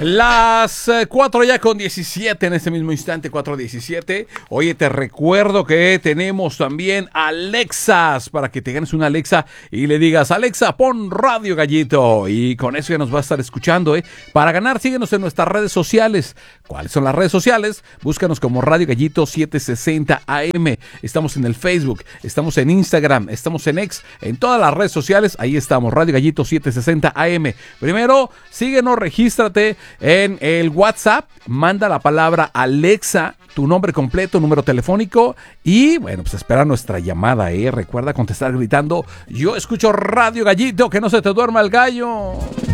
Las 4 ya con 17 en este mismo instante, 4:17. Oye, te recuerdo que tenemos también Alexas para que te ganes una Alexa y le digas: Alexa, pon Radio Gallito. Y con eso ya nos va a estar escuchando, ¿eh? Para ganar, síguenos en nuestras redes sociales. ¿Cuáles son las redes sociales? Búscanos como Radio Gallito 760 AM. Estamos en el Facebook, estamos en Instagram, estamos en X, en todas las redes sociales. Ahí estamos, Radio Gallito 760 AM. Primero, síguenos, regístrate en el WhatsApp, manda la palabra Alexa, tu nombre completo, número telefónico y bueno, pues espera nuestra llamada, Recuerda contestar gritando: yo escucho Radio Gallito, que no se te duerma el gallo.